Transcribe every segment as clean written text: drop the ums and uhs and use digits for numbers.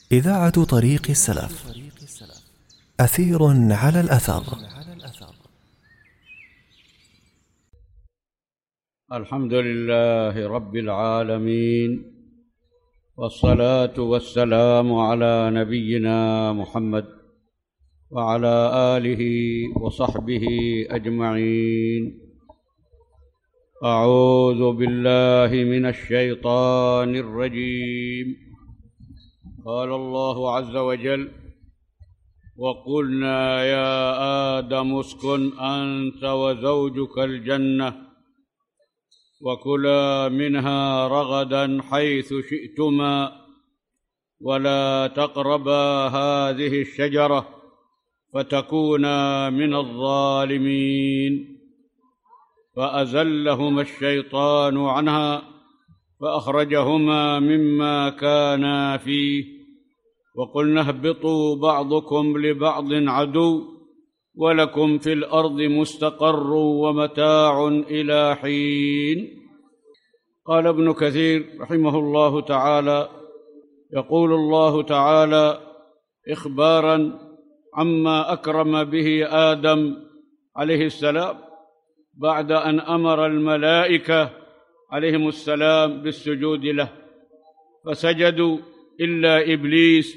إذاعة طريق السلف، أثير على الأثر. الحمد لله رب العالمين، والصلاة والسلام على نبينا محمد وعلى آله وصحبه أجمعين. أعوذ بالله من الشيطان الرجيم. قال الله عز وجل: وقلنا يا آدم اسكن أنت وزوجك الجنة وكلا منها رغدا حيث شئتما ولا تقربا هذه الشجرة فتكونا من الظالمين. فأزلهما الشيطان عنها فأخرجهما مما كانا فيه وقلنا اهبطوا بعضكم لبعض عدو ولكم في الأرض مستقر ومتاع إلى حين. قال ابن كثير رحمه الله تعالى: يقول الله تعالى إخباراً عما أكرم به آدم عليه السلام بعد أن أمر الملائكة عليهم السلام بالسجود له فسجدوا إلا إبليس،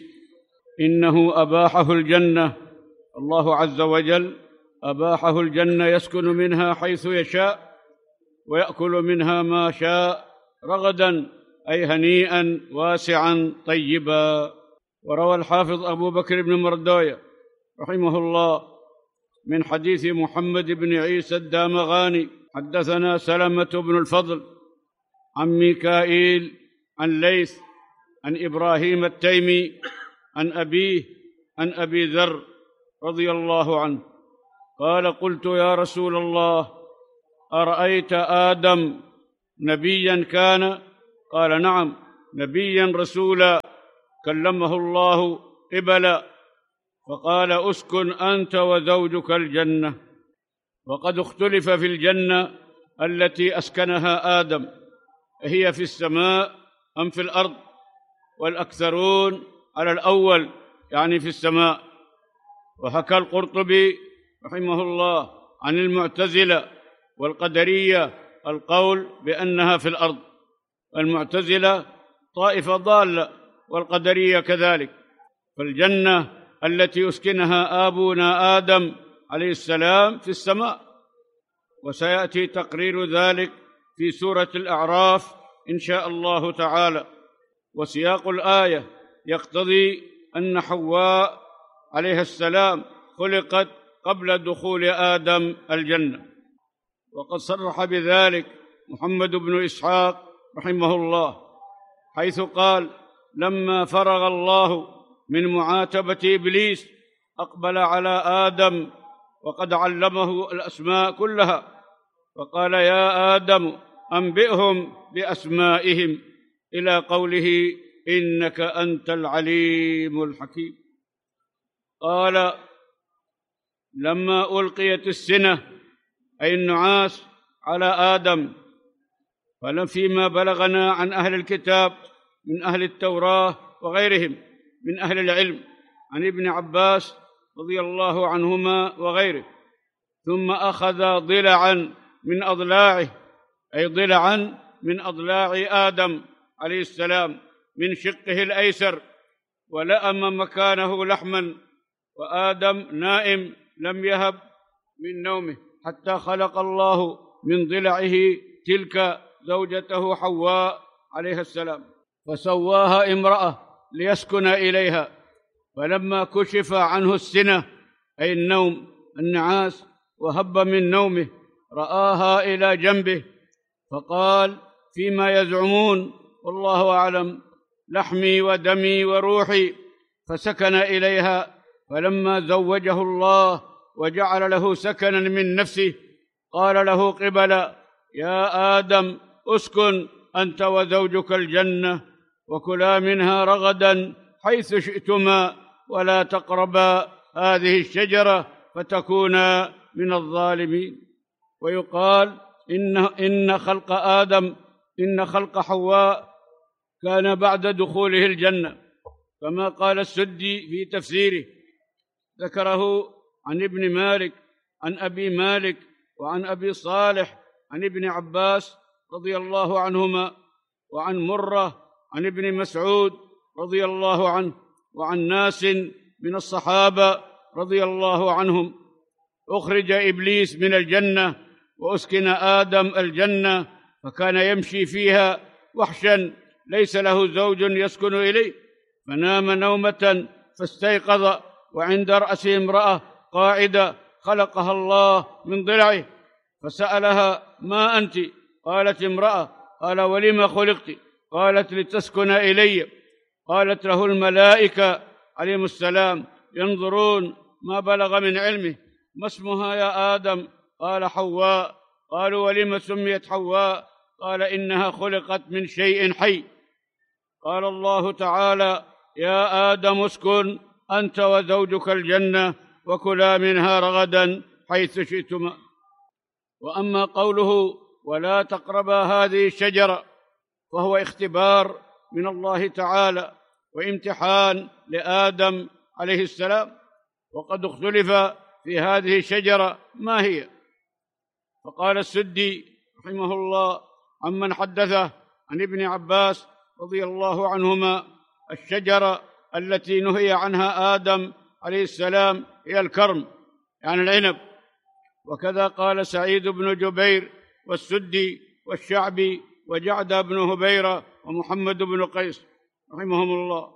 إنه أباحه الجنة. الله عز وجل أباحه الجنة يسكن منها حيث يشاء ويأكل منها ما شاء رغدا، أي هنيئا واسعا طيبا. وروى الحافظ أبو بكر بن مردوية رحمه الله من حديث محمد بن عيسى الدامغاني: حدثنا سلمة بن الفضل عن ميكائيل عن ليث عن إبراهيم التيمي عن أبيه عن أبي ذر رضي الله عنه قال: قلت يا رسول الله أرأيت آدم نبيا كان؟ قال: نعم، نبيا رسولا كلمه الله قبلا. فقال: أسكن أنت وزوجك الجنة. وقد اختلف في الجنة التي أسكنها آدم، هي في السماء أم في الأرض؟ والأكثرون على الأول، يعني في السماء. وحكى القرطبي رحمه الله عن المعتزلة والقدرية القول بأنها في الأرض. المعتزلة طائفة ضالة والقدرية كذلك. فالجنة التي يسكنها آبونا آدم عليه السلام في السماء، وسيأتي تقرير ذلك في سورة الأعراف إن شاء الله تعالى. وسياق الآية يقتضي أن حواء عليه السلام خلقت قبل دخول آدم الجنة، وقد صرح بذلك محمد بن إسحاق رحمه الله حيث قال: لما فرغ الله من معاتبة إبليس أقبل على آدم وقد علمه الأسماء كلها فقال: يا آدم أنبئهم بأسمائهم، إلى قوله: إنك أنت العليم الحكيم. قال: لما ألقيت السنة أي النعاس على آدم، فيما بلغنا عن أهل الكتاب من أهل التوراة وغيرهم من أهل العلم عن ابن عباس رضي الله عنهما وغيره، ثم أخذ ضلعا من أضلاعه، أي ضلعا من أضلاع آدم عليه السلام من شقه الأيسر، ولأم مكانه لحما، وآدم نائم لم يهب من نومه حتى خلق الله من ضلعه تلك زوجته حواء عليه السلام، فسواها امرأة ليسكن إليها. فلما كشف عنه السنة أي النوم النعاس وهب من نومه رآها إلى جنبه فقال فيما يزعمون والله أعلم: لحمي ودمي وروحي. فسكن إليها. فلما زوجه الله وجعل له سكنا من نفسه قال له قبلا: يا آدم اسكن أنت وزوجك الجنة وكلا منها رغدا حيث شئتما ولا تقربا هذه الشجرة فتكونا من الظالمين. ويقال إن خلق حواء كان بعد دخوله الجنة، كما قال السدي في تفسيره، ذكره عن ابن مالك عن أبي مالك وعن أبي صالح عن ابن عباس رضي الله عنهما، وعن مرة عن ابن مسعود رضي الله عنه، وعن ناس من الصحابة رضي الله عنهم: أخرج إبليس من الجنة وأسكن آدم الجنة، فكان يمشي فيها وحشا ليس له زوج يسكن إليه، فنام نومة فاستيقظ وعند رأسه امرأة قاعدة خلقها الله من ضلعه، فسألها: ما أنت؟ قالت: امرأة. قال: ولم خلقت؟ قالت: لتسكن إلي. قالت له الملائكة عليهم السلام ينظرون ما بلغ من علمه: ما اسمها يا آدم؟ قال: حواء. قالوا: ولم سميت حواء؟ قال: إنها خلقت من شيء حي. قال الله تعالى: يا آدم اسكن أنت وزوجك الجنة وكلا منها رغدا حيث شئتما. وأما قوله: ولا تقربا هذه الشجرة، فهو اختبار من الله تعالى وامتحان لآدم عليه السلام، وقد اختلف في هذه الشجرة ما هي. فقال السدي رحمه الله عمن حدثه عن ابن عباس رضي الله عنهما: الشجرة التي نهي عنها آدم عليه السلام هي الكرم، يعني العنب. وكذا قال سعيد بن جبير والسدي والشعبي وجعد بن هبيرة ومحمد بن قيس رحمهم الله.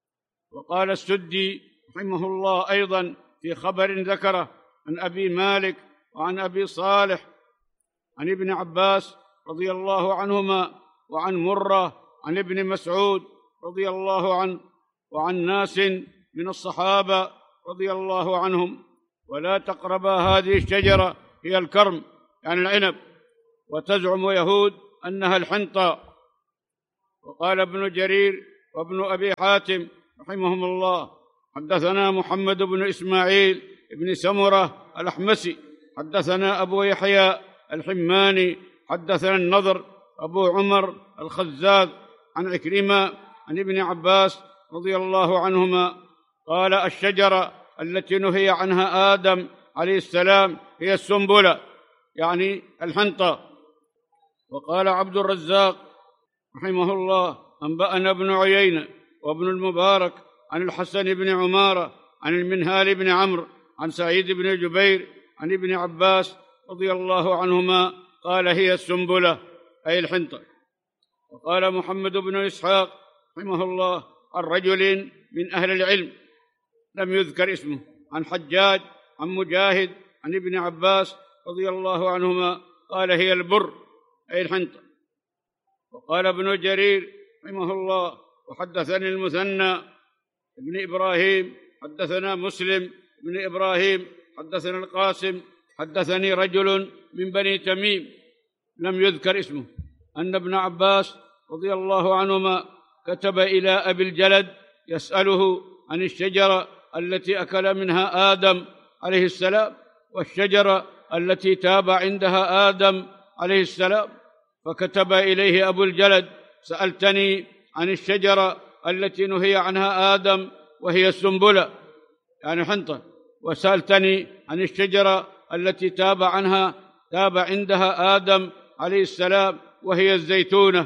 وقال السدي رحمه الله أيضا في خبر ذكره عن أبي مالك وعن أبي صالح عن ابن عباس رضي الله عنهما، وعن مرة عن ابن مسعود رضي الله عنه، وعن ناس من الصحابة رضي الله عنهم: ولا تقربا هذه الشجرة، هي الكرم يعني العنب، وتزعم يهود أنها الحنطة. وقال ابن جرير وابن أبي حاتم رحمهم الله: حدثنا محمد بن إسماعيل بن سمرة الأحمسي، حدثنا أبو يحيى الحماني، حدثنا النضر أبو عمر الخزاز عن عكرمة عن ابن عباس رضي الله عنهما قال: الشجرة التي نهي عنها آدم عليه السلام هي السنبلة يعني الحنطة. وقال عبد الرزاق رحمه الله: أنبأنا ابن عيينة وابن المبارك عن الحسن بن عمارة عن المنهال بن عمرو عن سعيد بن جبير عن ابن عباس رضي الله عنهما قال: هي السنبلة أي الحنطة. وقال محمد بن إسحاق رحمه الله عن رجل من أهل العلم لم يذكر اسمه عن حجاج عن مجاهد عن ابن عباس رضي الله عنهما قال: هي البر أي الحنطة. وقال ابن جرير رحمه الله: وحدثني المثنى ابن إبراهيم حدثنا مسلم ابن إبراهيم حدثنا القاسم حدثني رجل من بني تميم لم يذكر اسمه أن ابن عباس رضي الله عنهما كتب إلى أبي الجلد يسأله عن الشجرة التي أكل منها آدم عليه السلام والشجرة التي تاب عندها آدم عليه السلام، فكتب إليه أبو الجلد: سألتني عن الشجرة التي نهي عنها آدم وهي السنبلة يعني حنطة، وسألتني عن الشجرة التي تاب عندها آدم عليه السلام وهي الزيتونة.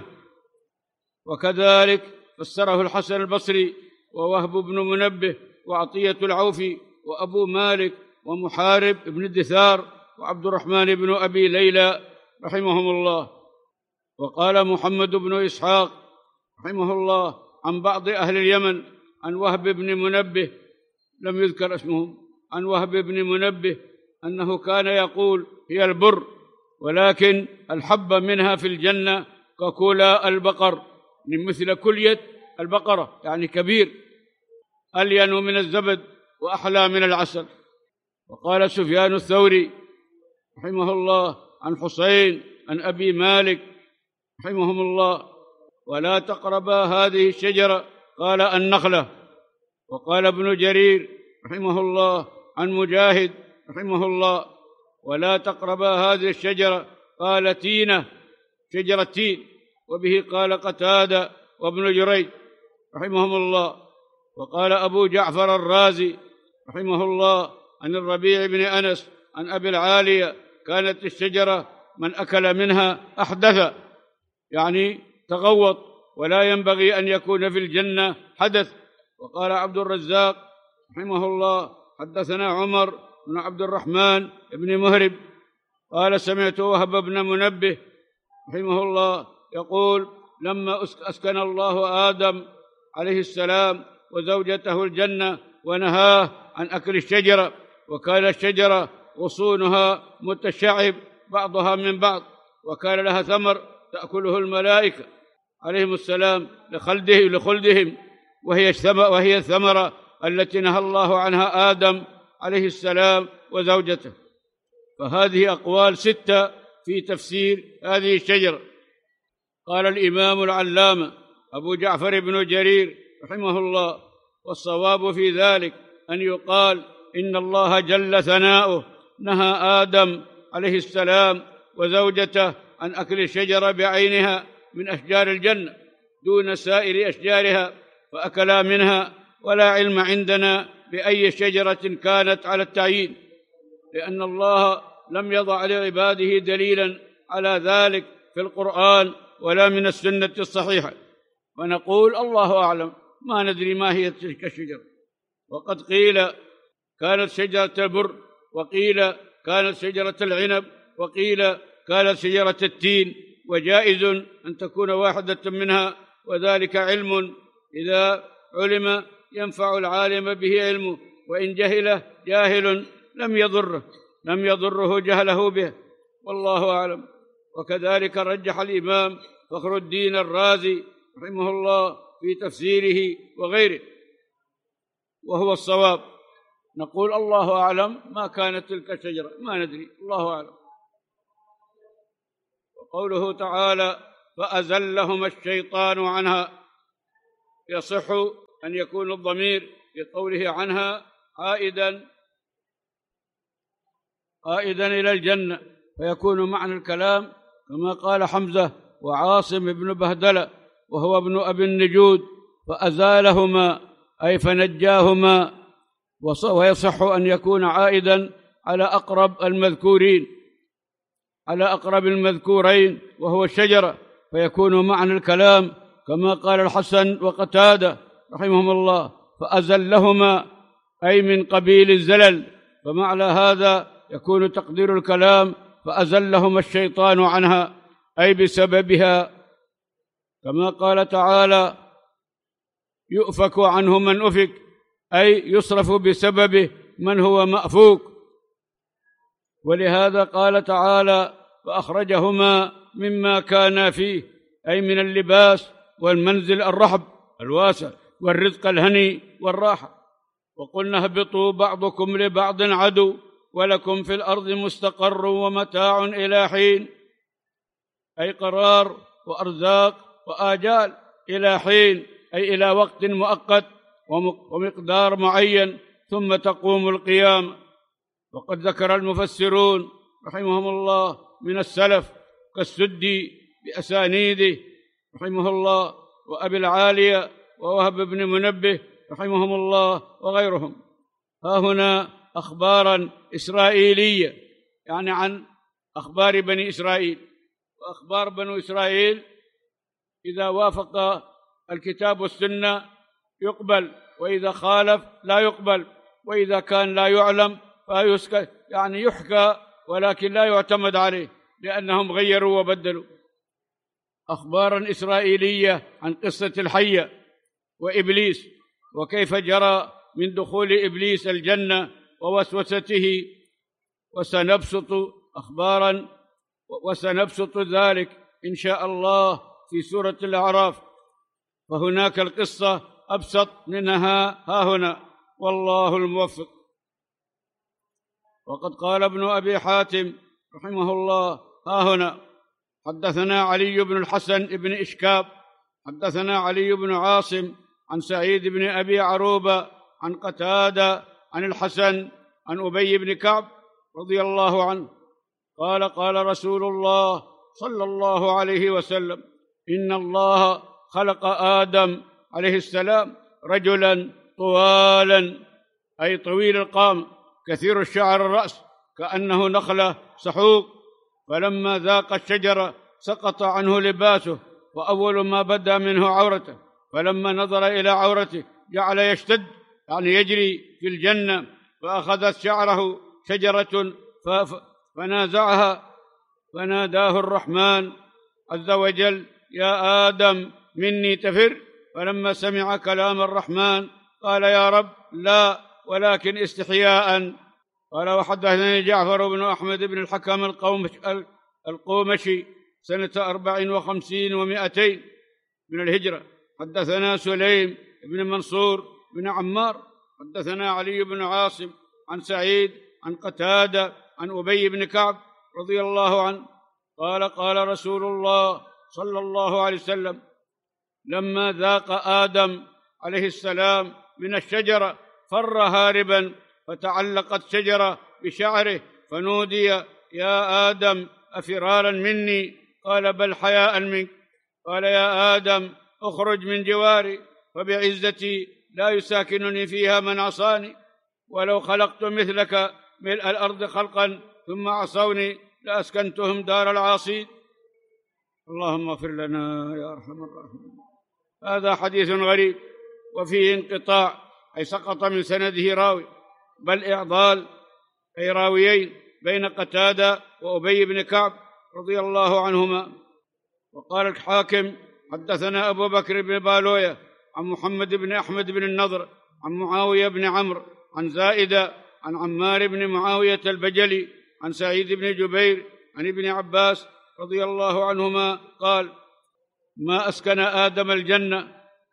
وكذلك فسره الحسن البصري ووهب بن منبه وعطية العوفي وأبو مالك ومحارب بن الدثار وعبد الرحمن بن أبي ليلى رحمهم الله. وقال محمد بن إسحاق رحمه الله عن بعض أهل اليمن عن وهب بن منبه لم يذكر اسمهم عن وهب بن منبه أنه كان يقول: هي البر، ولكن الحب منها في الجنة ككولا البقر، من مثل كلية البقرة يعني كبير، ألين من الزبد وأحلى من العسل. وقال سفيان الثوري رحمه الله عن حسين عن أبي مالك رحمهم الله: ولا تقربا هذه الشجرة، قال: النخلة. وقال ابن جرير رحمه الله عن مجاهد رحمه الله: ولا تقربا هذه الشجرة، قال: تينة، شجرة تين. وبه قال قتادة وابن جريج رحمهم الله. وقال أبو جعفر الرازي رحمه الله عن الربيع بن أنس عن أبي العالية: كانت الشجرة من أكل منها أحدث، يعني تغوط، ولا ينبغي أن يكون في الجنة حدث. وقال عبد الرزاق رحمه الله: حدثنا عمر بن عبد الرحمن بن مهرب قال: سمعت وهب بن منبه رحمه الله يقول: لما أسكن الله آدم عليه السلام وزوجته الجنة ونهاه عن أكل الشجرة، وكان الشجرة غصونها متشعب بعضها من بعض، وكان لها ثمر تأكله الملائكة عليهم السلام لخلدهم، وهي الثمرة التي نهى الله عنها آدم عليه السلام وزوجته. فهذه أقوال 6 في تفسير هذه الشجرة. قال الإمام العلامة أبو جعفر بن جرير رحمه الله: والصواب في ذلك أن يقال إن الله جل ثناؤه نهى آدم عليه السلام وزوجته عن أكل الشجرة بعينها من أشجار الجنة دون سائر أشجارها، فأكلا منها، ولا علم عندنا بأي شجرة كانت على التعيين، لأن الله لم يضع لعباده دليلا على ذلك في القرآن ولا من السنة الصحيحة، ونقول الله أعلم، ما ندري ما هي تلك الشجرة. وقد قيل كانت شجرة البر، وقيل كانت شجرة العنب، وقيل كانت شجرة التين، وجائز أن تكون واحدة منها، وذلك علم إذا علم ينفع العالم به علمه، وإن جهله جاهل لم يضره جهله به، والله أعلم. وكذلك رجح الإمام فخر الدين الرازي رحمه الله في تفسيره وغيره، وهو الصواب. نقول الله أعلم، ما كانت تلك الشجرة، ما ندري، الله أعلم. وقوله تعالى: فأزلهما الشيطان عنها، يصح أن يكون الضمير في قوله عنها عائدا إلى الجنة، فيكون معنى الكلام كما قال حمزة وعاصم بن بهدلة وهو ابن أبي النجود: فأزالهما أي فنجاهما. ويصح أن يكون عائدا على أقرب المذكورين وهو الشجرة، فيكون معنى الكلام كما قال الحسن وقتادة رحمهم الله: فأزلهما أي من قبيل الزلل. فمعنى هذا يكون تقدير الكلام: فأزلهما الشيطان عنها أي بسببها، كما قال تعالى: يؤفك عنه من أفك، أي يصرف بسببه من هو مأفوك. ولهذا قال تعالى: فأخرجهما مما كانا فيه، أي من اللباس والمنزل الرحب الواسع والرزق الهني والراحة. وقلنا: اهبطوا بعضكم لبعض عدو ولكم في الأرض مستقر ومتاع إلى حين، أي قرار وأرزاق وآجال، إلى حين أي إلى وقت مؤقت ومقدار معين، ثم تقوم القيامة. وقد ذكر المفسرون رحمهم الله من السلف كالسدي بأسانيده رحمه الله، وأبي العالية ووهب بن منبه رحمهم الله وغيرهم. ها هنا أخبارا إسرائيلية، يعني عن أخبار بني إسرائيل. وأخبار بني إسرائيل إذا وافق الكتاب والسنة يقبل، وإذا خالف لا يقبل، وإذا كان لا يعلم فيسكت، يعني يحكى ولكن لا يعتمد عليه، لأنهم غيروا وبدلوا. أخبارا إسرائيلية عن قصة الحية وإبليس، وكيف جرى من دخول إبليس الجنة ووسوسته، وسنبسط ذلك إن شاء الله في سورة الأعراف، فهناك القصة أبسط منها ها هنا، والله الموفق. وقد قال ابن أبي حاتم رحمه الله ها هنا: حدثنا علي بن الحسن بن إشكاب حدثنا علي بن عاصم عن سعيد بن أبي عروبة عن قتادة عن الحسن عن أبي بن كعب رضي الله عنه قال: قال رسول الله صلى الله عليه وسلم: إن الله خلق آدم عليه السلام رجلا طوالا أي طويل القام كثير الشعر الرأس كأنه نخلة سحوق، فلما ذاق الشجرة سقط عنه لباسه وأول ما بدا منه عورته، فلما نظر إلى عورته جعل يشتد يعني يجري في الجنة، فأخذت شعره شجرة فنازعها، فناداه الرحمن عز وجل: يا آدم مني تفر؟ فلما سمع كلام الرحمن قال: يا رب لا، ولكن استحياء. قال: وحدثني جعفر بن أحمد بن الحكم القومشي سنة 54 و200 من الهجرة. حدثنا سليم بن منصور بن عمار حدثنا علي بن عاصم عن سعيد عن قتادة عن أبي بن كعب رضي الله عنه قال: قال رسول الله صلى الله عليه وسلم: لما ذاق آدم عليه السلام من الشجرة فر هاربا، فتعلقت شجرة بشعره، فنودي: يا آدم أفرارا مني؟ قال: بل حياء منك. قال: يا آدم اخرج من جواري، فبعزتي لا يساكنني فيها من عصاني، ولو خلقت مثلك ملء الأرض خلقا ثم عصوني لأسكنتهم دار العاصين. اللهم اغفر لنا يا أرحم الراحمين. هذا حديث غريب وفيه انقطاع، أي سقط من سنده راوي، بل إعضال أي راويين بين قتادة وأبي بن كعب رضي الله عنهما. وقال الحاكم: حدثنا أبو بكر بن بالوية عن محمد بن أحمد بن النضر عن معاوية بن عمرو عن زائدة عن عمار بن معاوية البجلي عن سعيد بن جبير عن ابن عباس رضي الله عنهما قال: ما أسكن آدم الجنة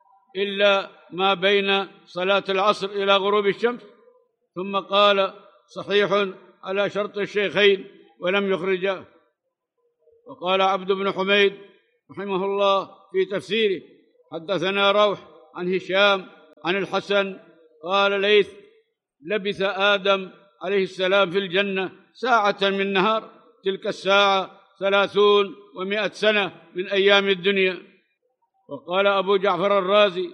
إلا ما بين صلاة العصر إلى غروب الشمس. ثم قال: صحيح على شرط الشيخين ولم يخرجاه. وقال عبد بن حميد رحمه الله في تفسيره: حدثنا روح عن هشام عن الحسن قال: ليث: لبث آدم عليه السلام في الجنة ساعة من نهار، تلك الساعة 30 و100 سنة من أيام الدنيا. وقال أبو جعفر الرازي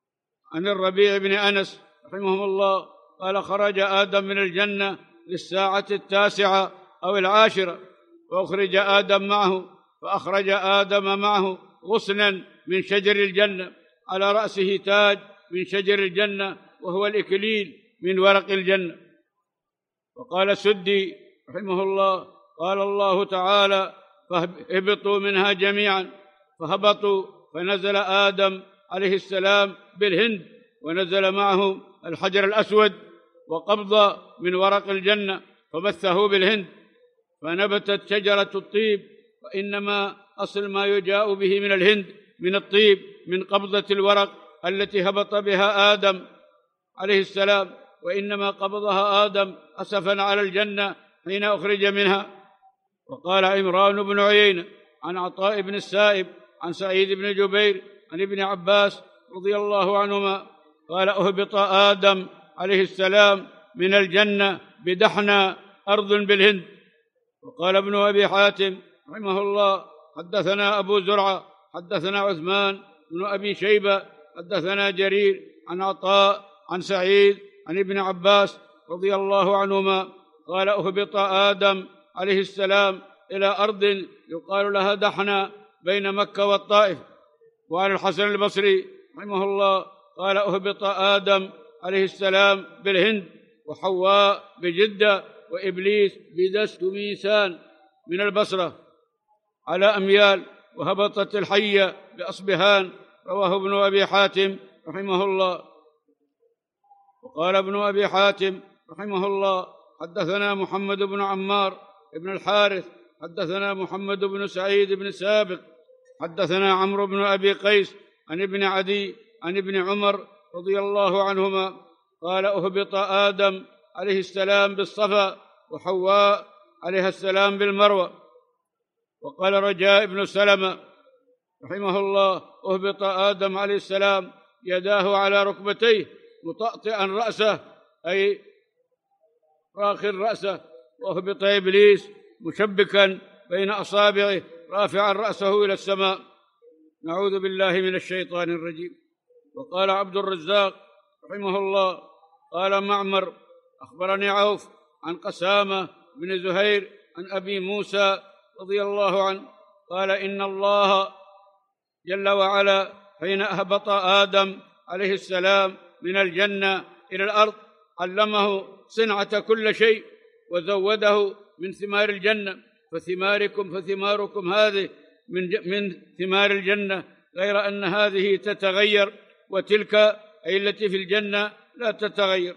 عن الربيع بن أنس رحمه الله قال: خرج آدم من الجنة للساعة 9 أو 10، وأخرج آدم معه، فأخرج آدم معه غصنا من شجر الجنة، على رأسه تاج من شجر الجنة، وهو الإكليل من ورق الجنة. وقال سدي رحمه الله: قال الله تعالى: فاهبطوا منها جميعا، فهبطوا، فنزل آدم عليه السلام بالهند، ونزل معه الحجر الأسود وقبض من ورق الجنة، فبثه بالهند، فنبتت شجرة الطيب، وإنما أصل ما يجاء به من الهند من الطيب من قبضة الورق التي هبط بها آدم عليه السلام، وإنما قبضها آدم أسفا على الجنة حين أخرج منها. وقال عمران بن عيينة عن عطاء بن السائب عن سعيد بن جبير عن ابن عباس رضي الله عنهما قال: أهبط آدم عليه السلام من الجنة بدحنى أرض بالهند. وقال ابن أبي حاتم رحمه الله: حدثنا أبو زرعة حدثنا عثمان بن أبي شيبة حدثنا جرير عن عطاء عن سعيد عن ابن عباس رضي الله عنهما قال: أهبط آدم عليه السلام إلى أرض يقال لها دحنى بين مكة والطائف. وعن الحسن البصري رحمه الله قال: أهبط آدم عليه السلام بالهند، وحواء بجدة، وإبليس بدستميسان من البصرة على أميال، وهبطت الحية بأصبهان. رواه ابن أبي حاتم رحمه الله. وقال ابن أبي حاتم رحمه الله: حدثنا محمد بن عمار بن الحارث حدثنا محمد بن سعيد بن سابق حدثنا عمرو بن أبي قيس عن ابن عدي عن ابن عمر رضي الله عنهما قال: أهبط آدم عليه السلام بالصفا، وحواء عليها السلام بالمروة. وقال رجاء بن سلمة رحمه الله: أهبط آدم عليه السلام يداه على ركبتيه مطأطئا رأسه، أي راخٍ رأسه، وأهبط إبليس مشبكا بين أصابعه رافعا رأسه إلى السماء. نعوذ بالله من الشيطان الرجيم. وقال عبد الرزاق رحمه الله قال معمر أخبرني عوف عن قسامة بن زهير عن أبي موسى رضي الله عنه قال إن الله جل وعلا حين أهبط آدم عليه السلام من الجنة إلى الأرض علمه صنعة كل شيء وزوده من ثمار الجنة، فثماركم هذه من ثمار الجنة، غير أن هذه تتغير وتلك أي التي في الجنة لا تتغير.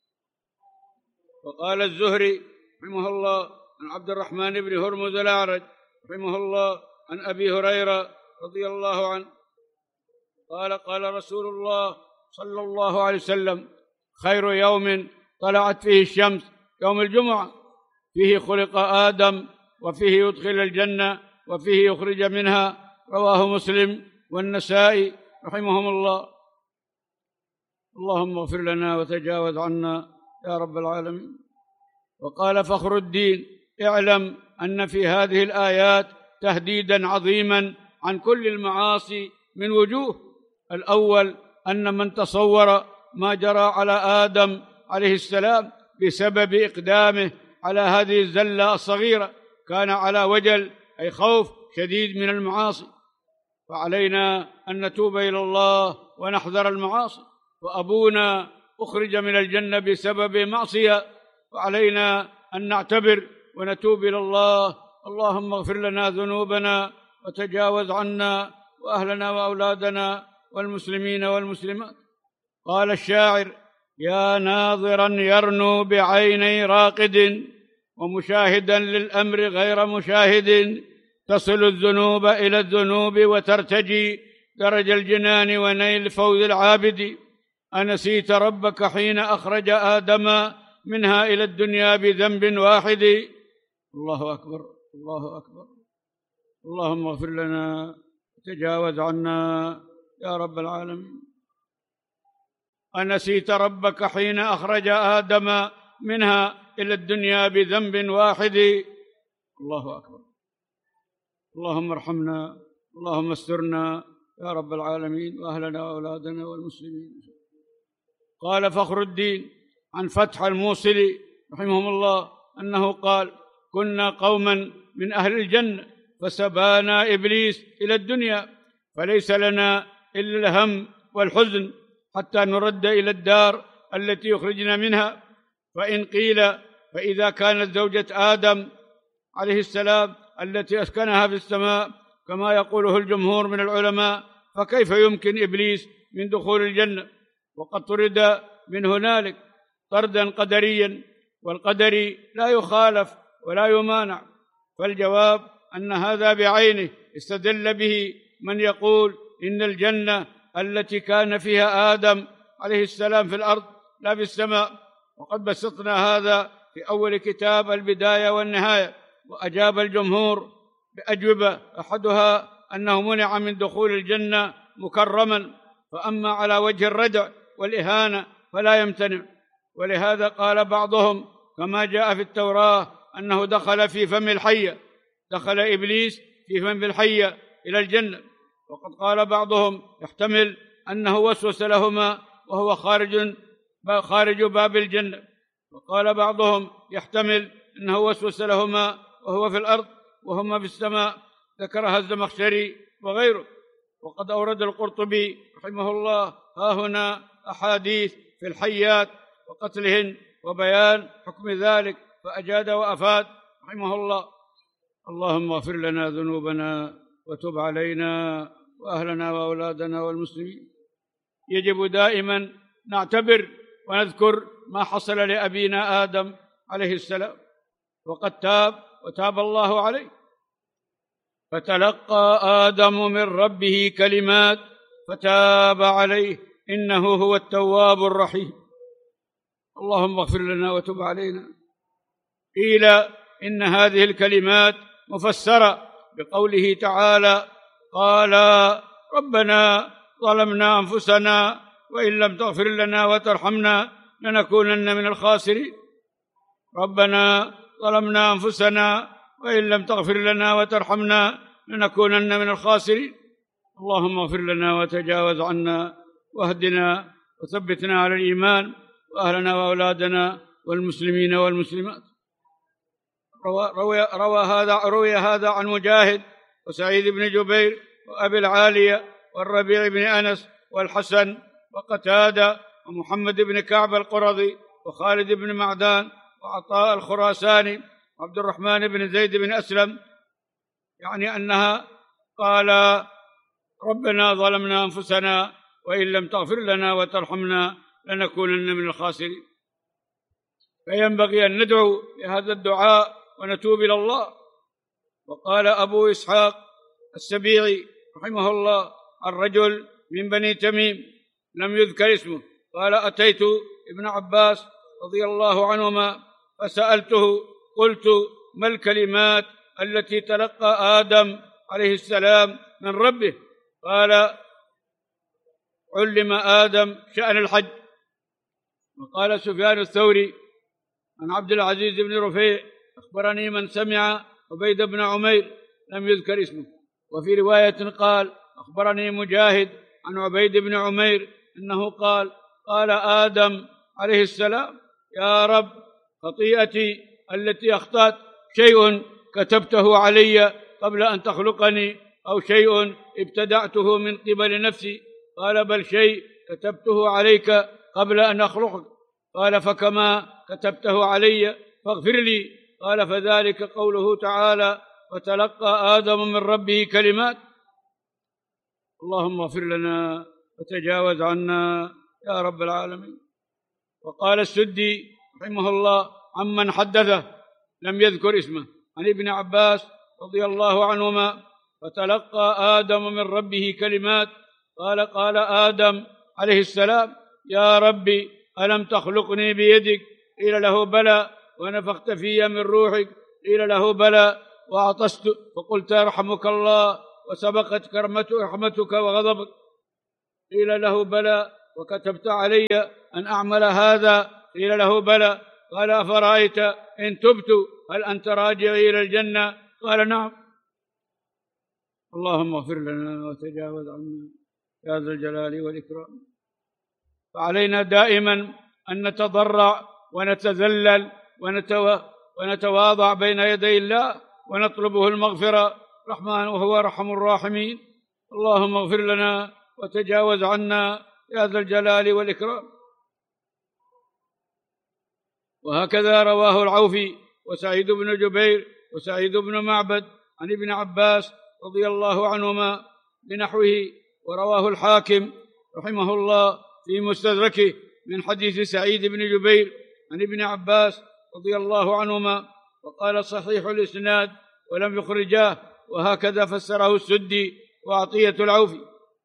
وقال الزهري رحمه الله عن عبد الرحمن بن هرمز الأعرج رحمه الله عن أبي هريرة رضي الله عنه قال قال رسول الله صلى الله عليه وسلم خير يوم طلعت فيه الشمس يوم الجمعة، فيه خلق آدم وفيه يدخل الجنة وفيه يخرج منها، رواه مسلم والنسائي رحمهم الله. اللهم اغفر لنا وتجاوز عنا يا رب العالمين. وقال فخر الدين اعلم أن في هذه الآيات تهديدا عظيما عن كل المعاصي من وجوه. الأول أن من تصور ما جرى على آدم عليه السلام بسبب إقدامه على هذه الزلة الصغيرة كان على وجل أي خوف شديد من المعاصي، فعلينا أن نتوب إلى الله ونحذر المعاصي. وأبونا أخرج من الجنة بسبب معصية، وعلينا أن نعتبر ونتوب إلى الله. اللهم اغفر لنا ذنوبنا وتجاوز عنا وأهلنا وأولادنا والمسلمين والمسلمات. قال الشاعر يا ناظرا يرنو بعيني راقد ومشاهدا للأمر غير مشاهد، تصل الذنوب إلى الذنوب وترتجي درج الجنان ونيل فوز العابد. أنسيت ربك حين أخرج آدم منها إلى الدنيا بذنب واحد. الله أكبر الله أكبر. اللهم اغفر لنا وتجاوز عنا يا رب العالمين. أنسيت ربك حين أخرج آدم منها إلى الدنيا بذنب واحد. الله أكبر. اللهم ارحمنا، اللهم استرنا يا رب العالمين، وأهلنا وأولادنا والمسلمين. قال فخر الدين عن فتح الموصلي رحمه الله أنه قال كنا قوما من أهل الجنة فسبانا إبليس إلى الدنيا، فليس لنا إلا الهم والحزن حتى نرد إلى الدار التي يخرجنا منها. فإن قيل فإذا كانت زوجة آدم عليه السلام التي أسكنها في السماء كما يقوله الجمهور من العلماء، فكيف يمكن إبليس من دخول الجنة وقد طرد من هنالك طردا قدريا، والقدر لا يخالف ولا يمانع؟ فالجواب أن هذا بعينه استدل به من يقول إن الجنة التي كان فيها آدم عليه السلام في الأرض لا في السماء، وقد بسطنا هذا في أول كتاب البداية والنهاية. وأجاب الجمهور بأجوبة، أحدها أنه منع من دخول الجنة مكرما، فأما على وجه الردع والإهانة فلا يمتنع. ولهذا قال بعضهم كما جاء في التوراة أنه دخل في فم الحية، دخل إبليس في فم الحية إلى الجنة. وقد قال بعضهم يحتمل أنه وسوس لهما وهو خارج باب الجنة، وقال بعضهم يحتمل أنه وسوس لهما وهو في الأرض وهما في السماء، ذكرها الزمخشري وغيره. وقد أورد القرطبي رحمه الله ها هنا أحاديث في الحيات وقتلهن وبيان حكم ذلك، فأجاد وأفاد رحمه الله. اللهم اغفر لنا ذنوبنا وتب علينا وأهلنا وأولادنا والمسلمين. يجب دائما نعتبر ونذكر ما حصل لأبينا آدم عليه السلام، وقد تاب وتاب الله عليه. فتلقى آدم من ربه كلمات فتاب عليه إنه هو التواب الرحيم. اللهم اغفر لنا وتب علينا. قيل إن هذه الكلمات مفسرة بقوله تعالى قال ربنا ظلمنا أنفسنا وإن لم تغفر لنا وترحمنا لنكونن من الخاسرين. ربنا ظلمنا أنفسنا وإن لم تغفر لنا وترحمنا لنكونن من الخاسرين. اللهم اغفر لنا وتجاوز عنا واهدنا وثبتنا على الإيمان وأهلنا وأولادنا والمسلمين والمسلمات. روي هذا عن مجاهد وسعيد بن جبير وأبي العالية والربيع بن أنس والحسن وقتادة ومحمد بن كعب القرظي وخالد بن معدان وعطاء الخراساني وعبد الرحمن بن زيد بن أسلم، يعني أنها قال: ربنا ظلمنا أنفسنا وإن لم تغفر لنا وترحمنا لنكونن من الخاسرين. فينبغي أن ندعو بهذا الدعاء ونتوب إلى الله. وقال أبو إسحاق السبيعي رحمه الله عن رجل من بني تميم لم يذكر اسمه قال: أتيت ابن عباس رضي الله عنهما فسألته قلت: ما الكلمات التي تلقى آدم عليه السلام من ربه؟ قال: علم آدم شأن الحج. وقال سفيان الثوري عن عبد العزيز بن رفيع: أخبرني من سمع عبيد بن عمير لم يذكر اسمه. وفي رواية قال: أخبرني مجاهد عن عبيد بن عمير أنه قال: قال آدم عليه السلام: يا رب، خطيئتي التي أخطأت شيء كتبته علي قبل أن تخلقني، أو شيء ابتدعته من قبل نفسي. قال: بل شيء كتبته عليك قبل أن أخلقك. قال: فكما كتبته علي فاغفر لي. قال: فذلك قوله تعالى: وتلقى آدم من ربه كلمات. اللهم اغفر لنا وتجاوز عنا يا رب العالمين. وقال السدي رحمه الله عمن حدثه لم يذكر اسمه عن ابن عباس رضي الله عنهما: فتلقى آدم من ربه كلمات. قال: قال آدم عليه السلام: يا ربي، ألم تخلقني بيدك؟ قيل له: بلى. ونفخت في من روحك؟ قيل له: بلى. وعطست فقلت: يرحمك الله، وسبقت رحمتك وغضبك؟ قيل له: بلى. وكتبت علي أن أعمل هذا؟ قيل له: بلى. قال: أفرأيت إن تبت هل أنت راجع إلى الجنة؟ قال: نعم. اللهم اغفر لنا وتجاوز عنا يا ذا الجلال والإكرام. فعلينا دائما أن نتضرع ونتذلل ونتواضع بين يدي الله ونطلبه المغفرة، رحمن وهو أرحم الراحمين. اللهم اغفر لنا وتجاوز عنا يا ذا الجلال والإكرام. وهكذا رواه العوفي وسعيد بن جبير وسعيد بن معبد عن ابن عباس رضي الله عنهما بنحوه. ورواه الحاكم رحمه الله في مستدركه من حديث سعيد بن جبير عن ابن عباس رضي الله عنهما، وقال: صحيح الإسناد ولم يخرجاه. وهكذا فسره السدي وعطية العوفي.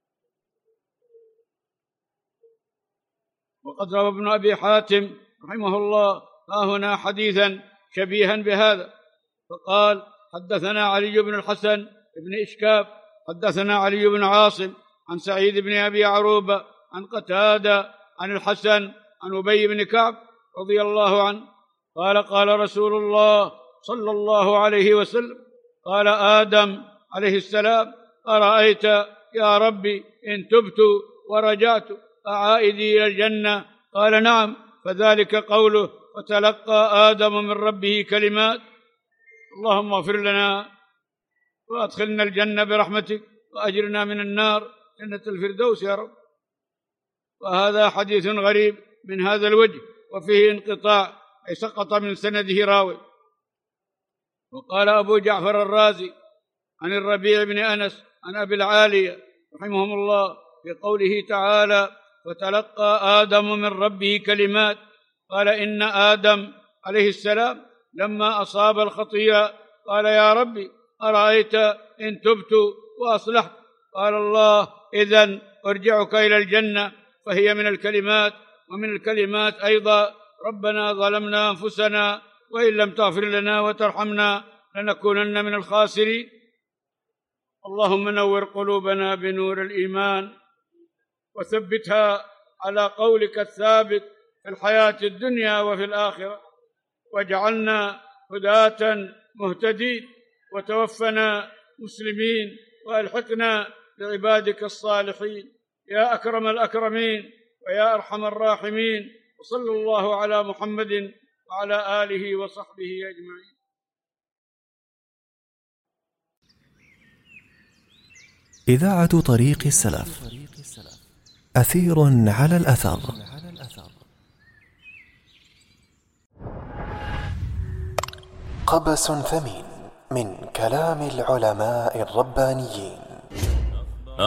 وقد روى ابن أبي حاتم رحمه الله ها هنا حديثا شبيها بهذا، فقال: حدثنا علي بن الحسن بن إشكاب حدثنا علي بن عاصم عن سعيد بن أبي عروبة عن قتادة عن الحسن عن أبي بن كعب رضي الله عنه قال: قال رسول الله صلى الله عليه وسلم: قال آدم عليه السلام: أرأيت يا ربي إن تبت ورجعت أعائدي إلى الجنة؟ قال: نعم. فذلك قوله: وتلقى آدم من ربه كلمات. اللهم اغفر لنا وأدخلنا الجنة برحمتك وأجرنا من النار، جنة الفردوس يا رب. وهذا حديث غريب من هذا الوجه وفيه انقطاع، أي سقط من سنده راوي. وقال أبو جعفر الرازي عن الربيع بن أنس عن أبي العالية رحمهم الله في قوله تعالى: وتلقى آدم من ربه كلمات، قال: إن آدم عليه السلام لما أصاب الخطيئة قال: يا ربي، أرأيت إن تبت وأصلحت؟ قال الله: إذن أرجعك إلى الجنة. فهي من الكلمات. ومن الكلمات أيضا: ربنا ظلمنا أنفسنا وإن لم تغفر لنا وترحمنا لنكونن من الخاسرين. اللهم نور قلوبنا بنور الإيمان وثبتها على قولك الثابت في الحياة الدنيا وفي الآخرة، واجعلنا هداة مهتدين، وتوفنا مسلمين، وألحقنا بعبادك الصالحين يا أكرم الأكرمين ويا أرحم الراحمين. وصلى الله على محمد وعلى آله وصحبه أجمعين. إذاعة طريق السلف، أثير على الأثر. قبس ثمين من كلام العلماء الربانيين.